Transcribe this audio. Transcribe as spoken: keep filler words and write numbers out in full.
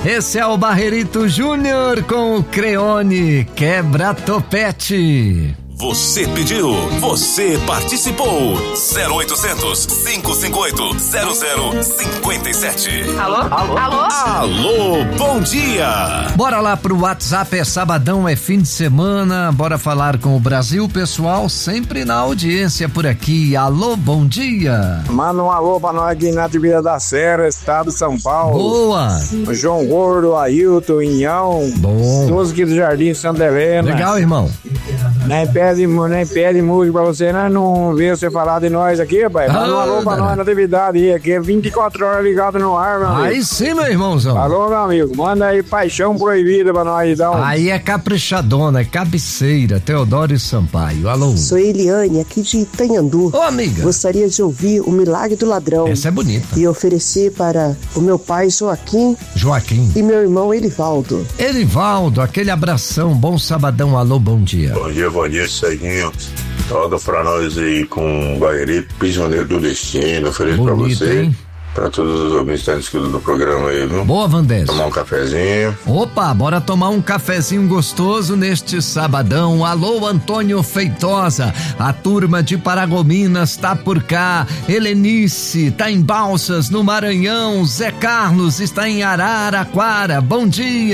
Esse é o Barrerito Júnior com o Creone Quebra Topete. Você pediu, você participou. zero oitocentos, cinco cinco oito, zero zero cinco sete. Alô? Alô? Alô? Alô, bom dia. Bora lá pro WhatsApp, é sabadão, é fim de semana, bora falar com o Brasil, pessoal, sempre na audiência por aqui. Alô, bom dia. Manda um alô pra nós aqui na Tibira da Serra, estado de São Paulo. Boa. O João Gordo, Ailton, Inhão. Bom. Todos aqui do Jardim Santa Helena. Legal, irmão. Nem pede, nem pede música pra você, né? Não vê você falar de nós aqui, rapaz. Manda um alô pra nós na atividade aí, aqui é vinte e quatro horas ligado no ar, meu amigo. Aí sim, meu irmãozão. Alô, meu amigo, manda aí Paixão Proibida pra nós, então. Aí é caprichadona, é cabeceira, Teodoro Sampaio. Alô. Sou Eliane, aqui de Itanhandu. Ô, amiga. Gostaria de ouvir O Milagre do Ladrão. Essa é bonita. E oferecer para o meu pai Joaquim. Joaquim. E meu irmão Erivaldo. Erivaldo, aquele abração, bom sabadão, alô, bom dia. Bom dia, bom dia, Ceguinho. Toca pra nós aí com o Barrerito Prisioneiro do Destino. Ofereço pra você. Hein? Pra todos os ouvintes do programa aí, viu? Boa, Vandés. Tomar um cafezinho. Opa, bora tomar um cafezinho gostoso neste sabadão. Alô, Antônio Feitosa, a turma de Paragominas tá por cá. Helenice tá em Balsas, no Maranhão. Zé Carlos está em Araraquara. Bom dia.